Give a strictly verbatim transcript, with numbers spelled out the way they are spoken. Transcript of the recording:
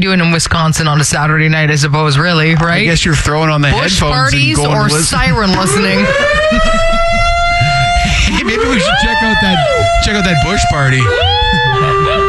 doing in Wisconsin on a Saturday night, I suppose, really, right? I guess you're throwing on the Bush headphones parties and going or to listen. siren listening. Hey, maybe we should check out that check out that Bush party.